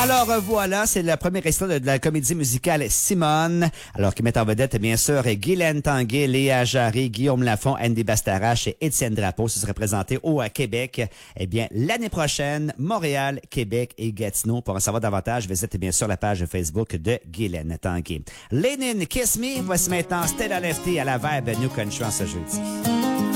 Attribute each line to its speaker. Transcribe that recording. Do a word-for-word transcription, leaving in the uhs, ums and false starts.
Speaker 1: Alors euh, voilà, c'est le premier extrait de, de la comédie musicale Simone. Alors qui met en vedette bien sûr Guylaine Tanguay, Léa Jarry, Guillaume Lafont, Andy Bastarache et Étienne Drapeau. Ce serait présenté au à Québec. Eh bien, l'année prochaine, Montréal, Québec et Gatineau. Pour en savoir davantage, visitez bien sûr la page Facebook de Guylaine Tanguay. Lénine, Kiss Me. Voici maintenant Stella Lefty à la Vibe New Country en ce jeudi.